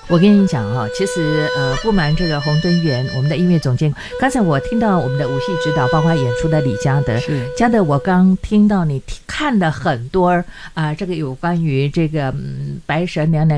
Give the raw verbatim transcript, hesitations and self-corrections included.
我跟你讲哈、哦，其实呃，不瞒这个洪敦元，我们的音乐总监，刚才我听到我们的舞戏指导，包括演出的李嘉德， 是嘉德，我刚听到你看了很多啊、呃，这个有关于这个嗯白蛇娘娘